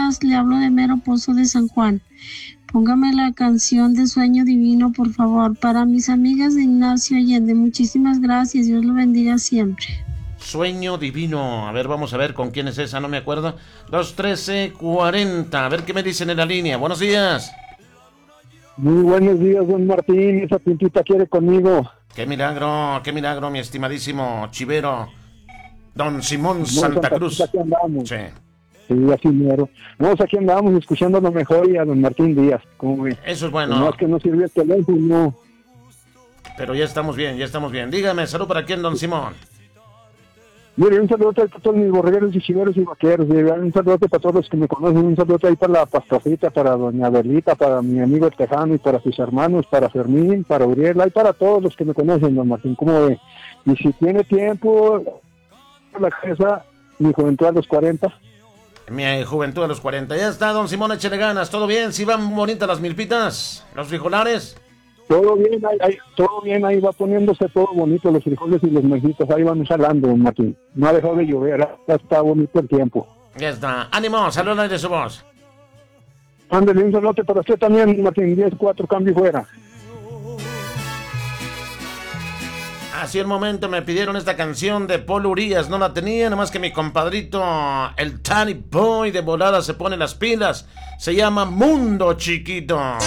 días, le hablo de Mero Pozo de San Juan. Póngame la canción de Sueño Divino, por favor, para mis amigas de Ignacio Allende. Muchísimas gracias, Dios lo bendiga siempre. Sueño Divino. A ver, vamos a ver con quién es esa, no me acuerdo. 213-40. A ver qué me dicen en la línea. Buenos días. Muy buenos días, don Martín. Esa pintita quiere conmigo. Qué milagro, mi estimadísimo chivero. Don Simón Santa Cruz. Aquí andamos. Sí. Sí, así mero. Nosotros aquí andamos escuchando lo mejor y a don Martín Díaz. ¿Cómo ve? Eso es bueno. No es que no sirvió el teléfono. Pero ya estamos bien, ya estamos bien. Dígame, salud para quién, don Simón. Mire, un saludo para todos mis borregueros y chiveros y vaqueros. Un saludo para todos los que me conocen. Un saludo ahí para la pastorcita, para doña Berlita, para mi amigo el Tejano y para sus hermanos, para Fermín, para Uriel, y para todos los que me conocen, don Martín. ¿Cómo ve? Y si tiene tiempo, la casa, mi juventud a los 40. Mi juventud a los 40. Ya está, don Simón, échale ganas. ¿Todo bien? ¿Sí van bonitas las milpitas? ¿Los frijolares? Todo bien, todo bien, ahí va poniéndose todo bonito, los frijoles y los mejitos, ahí van jalando, don Martín. No ha dejado de llover, ya está bonito el tiempo. Ya está. ¡Ánimo! ¡Saludos de su voz! Ándale, un saludo para usted también, Martín. 10-4, cambio y fuera. Hace un momento me pidieron esta canción de Paul Urias, no la tenía, nada más que mi compadrito, el Tiny Boy de volada se pone las pilas. Se llama Mundo Chiquito.